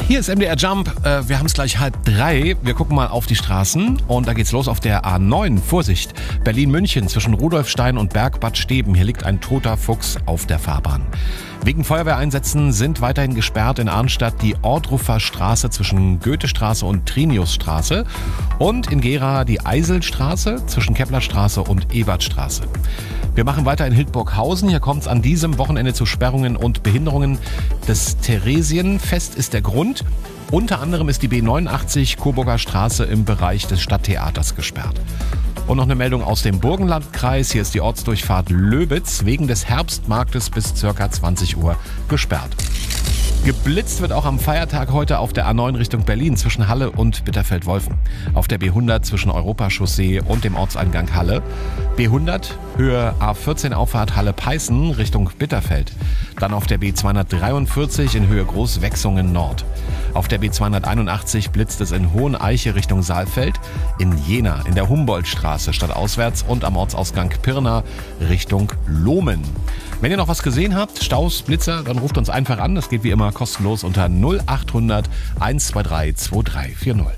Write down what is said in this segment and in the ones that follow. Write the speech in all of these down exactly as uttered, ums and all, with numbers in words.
Hier ist M D R Jump. Äh, wir haben es gleich halb drei. Wir gucken mal auf die Straßen und da geht's los auf der A neun. Vorsicht, Berlin-München zwischen Rudolfstein und Bergbad Steben. Hier liegt ein toter Fuchs auf der Fahrbahn. Wegen Feuerwehreinsätzen sind weiterhin gesperrt in Arnstadt die Ordruffer Straße zwischen Goethestraße und Triniusstraße und in Gera die Eiselstraße zwischen Keplerstraße und Ebertstraße. Wir machen weiter in Hildburghausen. Hier kommt es an diesem Wochenende zu Sperrungen und Behinderungen. Das Theresienfest ist der Grund. Unter anderem ist die B neunundachtzig Coburger Straße im Bereich des Stadttheaters gesperrt. Und noch eine Meldung aus dem Burgenlandkreis. Hier ist die Ortsdurchfahrt Löbitz wegen des Herbstmarktes bis ca. zwanzig Uhr gesperrt. Geblitzt wird auch am Feiertag heute auf der A neun Richtung Berlin zwischen Halle und Bitterfeld-Wolfen. Auf der B hundert zwischen Europachaussee und dem Ortseingang Halle. B hundert Höhe A vierzehn Auffahrt Halle-Peißen Richtung Bitterfeld. Dann auf der B zweihundertdreiundvierzig in Höhe Großwechsungen Nord. Auf der B zweihunderteinundachtzig blitzt es in Hoheneiche Richtung Saalfeld. In Jena in der Humboldtstraße stadtauswärts und am Ortsausgang Pirna Richtung Lohmen. Wenn ihr noch was gesehen habt, Staus, Blitzer, dann ruft uns einfach an. Das geht wie immer kostenlos unter null acht hundert eins zwei drei zwei drei vier null.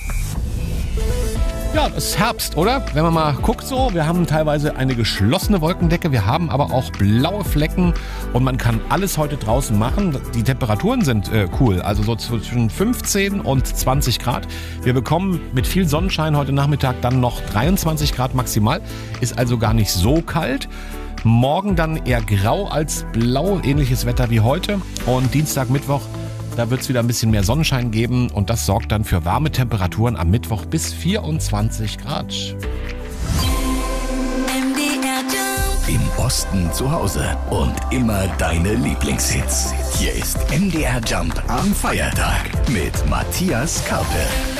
Ja, es ist Herbst, oder? Wenn man mal guckt so, wir haben teilweise eine geschlossene Wolkendecke, wir haben aber auch blaue Flecken und man kann alles heute draußen machen. Die Temperaturen sind äh, cool, also so zwischen fünfzehn und zwanzig Grad. Wir bekommen mit viel Sonnenschein heute Nachmittag dann noch dreiundzwanzig Grad maximal, ist also gar nicht so kalt. Morgen dann eher grau als blau, ähnliches Wetter wie heute. Und Dienstag, Mittwoch, da wird es wieder ein bisschen mehr Sonnenschein geben. Und das sorgt dann für warme Temperaturen am Mittwoch bis vierundzwanzig Grad. Im Osten zu Hause und immer deine Lieblingshits. Hier ist M D R Jump am Feiertag mit Matthias Karpe.